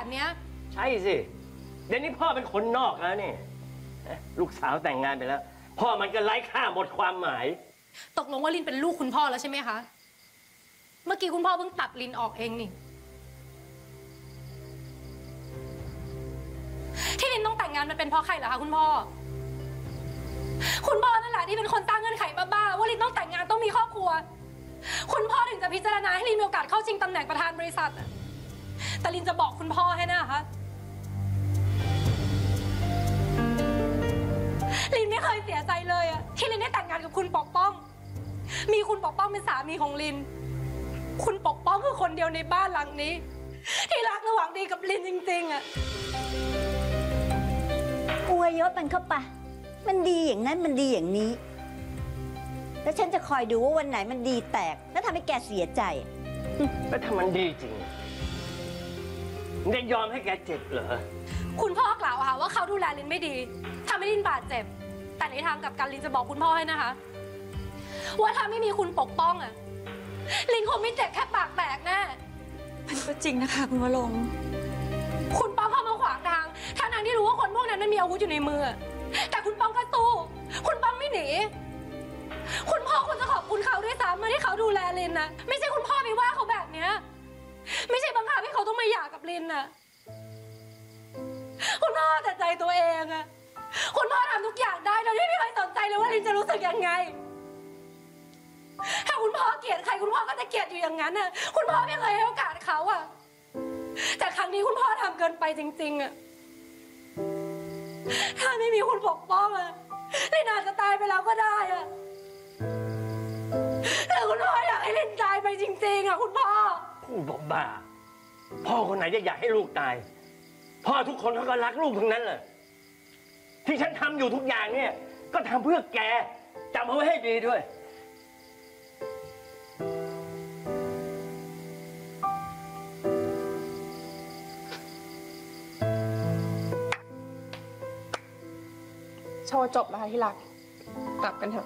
เนี้ยใช่สิเดี๋ยวนี้พ่อเป็นคนนอกแล้วนี่ลูกสาวแต่งงานไปแล้วพ่อมันก็ไร้ค่าหมดความหมายตกลงว่าลินเป็นลูกคุณพ่อแล้วใช่ไหมคะเมื่อกี้คุณพ่อเพิ่งตัดลินออกเองนี่ที่ลินต้องแต่งงานมันเป็นเพราะใครเหรอคะคุณพ่อคุณพ่อนั่นแหละที่เป็นคนตั้งเงื่อนไขบ้าๆว่าลินต้องแต่งงานต้องมีครอบครัวคุณพ่อถึงจะพิจารณาให้ลินมีโอกาสเข้าชิงตำแหน่งประธานบริษัทแต่ลินจะบอกคุณพ่อให้นะคะลินไม่เคยเสียใจเลยอะที่ลินได้แต่งงานกับคุณปกป้องมีคุณปกป้องเป็นสามีของลินคุณปกป้องคือคนเดียวในบ้านหลังนี้ที่รักและหวังดีกับลินจริงๆอะอวยยศมันเข้าไปมันดีอย่างนั้นมันดีอย่างนี้แล้วฉันจะคอยดูว่าวันไหนมันดีแตกแล้วทำให้แกเสียใจแล้วถ้ามันดีจริงจะยอมให้แกเจ็บเหรอคุณพ่อกล่าวค่ะว่าเขาดูแลลินไม่ดีทำให้ลินบาดเจ็บแต่ในทางกลับกันลินจะบอกคุณพ่อให้นะคะว่าถ้าไม่มีคุณปกป้องอะลินคงไม่เจ็บแค่ปากแตกแน่มันก็จริงนะคะคุณวรงค์คุณป้องเข้ามาขวางทางทั้งที่รู้ว่าคนพวกนั้นมันมีอาวุธอยู่ในมือแต่คุณป้องก็สู้คุณป้องไม่หนีคุณพ่อควรจะขอบคุณเขาด้วยซ้ำมาที่เขาดูแลลินนะไม่ใช่คุณพ่อไปว่าเขาแบบเนี้ยไม่ใช่บังคับให้เขาต้องมาหย่ากับลินนะคุณพ่อแต่ใจตัวเองอะคุณพ่อทำทุกอย่างได้โดยที่ไม่เคยสนใจเลยว่าลินจะรู้สึกยังไงถ้าคุณพ่อเกลียดใครคุณพ่อก็จะเกลียดอยู่อย่างนั้นน่ะคุณพ่อไม่เคยให้โอกาสเขาอะแต่ครั้งนี้คุณพ่อทำเกินไปจริงๆอะถ้าไม่มีคุณปกป้องอะลินอาจจะตายไปแล้วก็ได้อะแต่คุณพ่ออยากให้ลินตายไปจริงๆอะคุณพ่อพูดบอกบ้าพ่อคนไหนจะอยากให้ลูกตายพ่อทุกคนเขาก็รักลูกทั้งนั้นแหละที่ฉันทำอยู่ทุกอย่างเนี่ยก็ทำเพื่อแกจำเอาไว้ให้ดีด้วยโชว์จบแล้วค่ะที่รักกลับกันเถอะ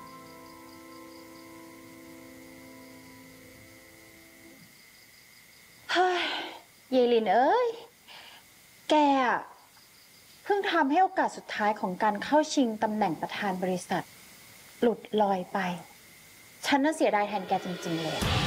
เฮ้ยเยลินเอ้ยแกอะเพิ่งทำให้โอกาสสุดท้ายของการเข้าชิงตำแหน่งประธานบริษัทหลุดลอยไปฉันน่าเสียดายแทนแกจริงๆเลย